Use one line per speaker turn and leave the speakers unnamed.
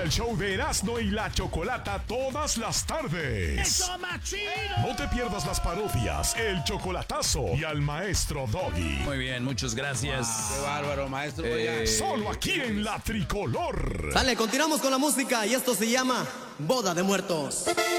el show de Erasmo y la Chocolata todas las tardes.
¡Eso, machino!
No te pierdas las parodias, el chocolatazo y al maestro Doggy.
Muy bien, muchas gracias.
Qué bárbaro, maestro. Oiga.
Solo aquí en La Tricolor.
Sale, continuamos con la música y esto se llama Boda de Muertos.